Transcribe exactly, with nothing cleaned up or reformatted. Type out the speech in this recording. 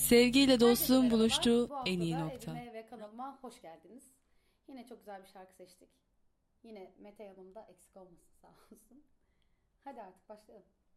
Sevgiyle Herkese dostluğun merhabalar. buluştuğu Bu en hafta iyi da nokta. evime ve kanalıma hoş geldiniz. Yine çok güzel bir şarkı seçtik. Yine Mete yanımda eksik olmasın sağ olsun. Hadi artık başlayalım.